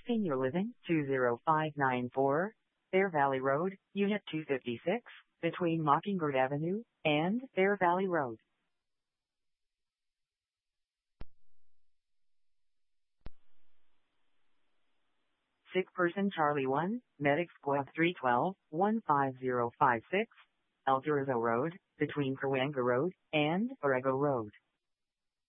Senior Living, 20594, Bear Valley Road, Unit 256, between Mockingbird Avenue and Bear Valley Road. Sick person Charlie 1, Medic Squad 312, 15056, El Durazo Road, between Cahuenga Road and Borrego Road.